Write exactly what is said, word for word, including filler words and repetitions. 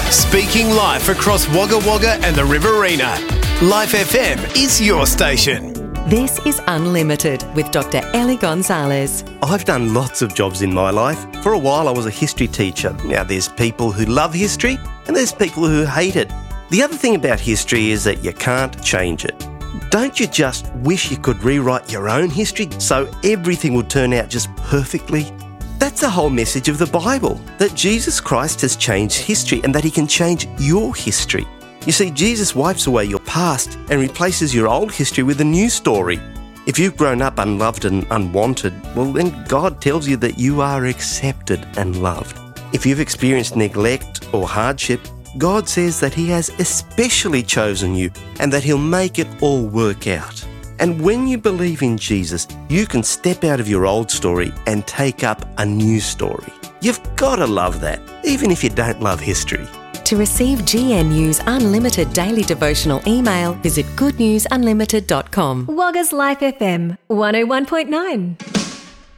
Speaking life across Wagga Wagga and the Riverina. Life F M is your station. This is Unlimited with Doctor Ellie Gonzalez. I've done lots of jobs in my life. For a while I was a history teacher. Now there's people who love history and there's people who hate it. The other thing about history is that you can't change it. Don't you just wish you could rewrite your own history so everything would turn out just perfectly? That's the whole message of the Bible, that Jesus Christ has changed history and that he can change your history. You see, Jesus wipes away your past and replaces your old history with a new story. If you've grown up unloved and unwanted, well then God tells you that you are accepted and loved. If you've experienced neglect or hardship, God says that he has especially chosen you and that he'll make it all work out. And when you believe in Jesus, you can step out of your old story and take up a new story. You've got to love that, even if you don't love history. To receive G N U's unlimited daily devotional email, visit good news unlimited dot com. Wagga's Life F M, one oh one point nine.